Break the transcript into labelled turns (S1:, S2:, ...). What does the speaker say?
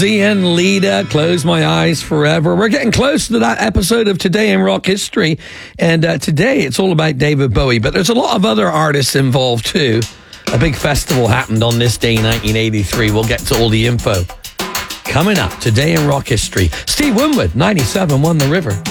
S1: Ian Leader, Close My Eyes Forever. We're getting close to that episode of Today in Rock History, and today it's all about David Bowie, but there's a lot of other artists involved too. A big festival happened on this day, 1983. We'll get to all the info coming up. Today in Rock History. Steve Winwood, 97, Won the River.